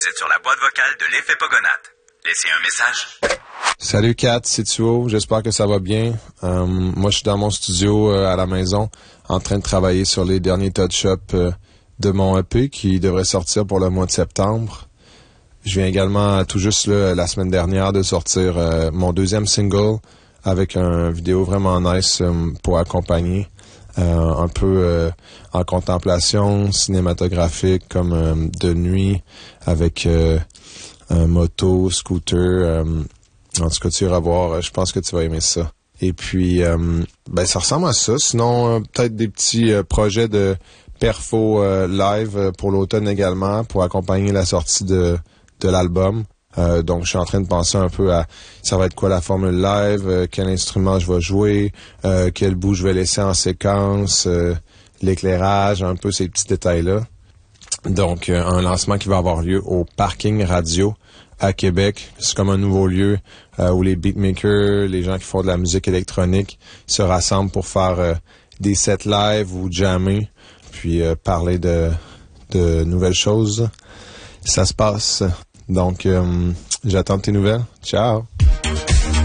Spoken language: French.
C'est sur la boîte vocale de l'effet Pogonat. Laissez un message. Salut Kat, c'est Tuo. J'espère que ça va bien. Moi, je suis dans mon studio à la maison en train de travailler sur les derniers touch-ups de mon EP qui devrait sortir pour le mois de septembre. Je viens également tout juste la semaine dernière de sortir mon deuxième single avec une vidéo vraiment nice pour accompagner. Un peu en contemplation cinématographique comme de nuit avec un moto, scooter. En tout cas, tu iras voir. Je pense que tu vas aimer ça. Et puis, ça ressemble à ça. Sinon, peut-être des petits projets de perfo live pour l'automne également pour accompagner la sortie de l'album. Donc, je suis en train de penser un peu à ça va être quoi la formule live, quel instrument je vais jouer, quel bout je vais laisser en séquence, l'éclairage, un peu ces petits détails-là. Donc, un lancement qui va avoir lieu au Parking Radio à Québec. C'est comme un nouveau lieu où les beatmakers, les gens qui font de la musique électronique se rassemblent pour faire des sets live ou jammer, puis parler de nouvelles choses. Ça se passe. Donc, j'attends tes nouvelles. Ciao!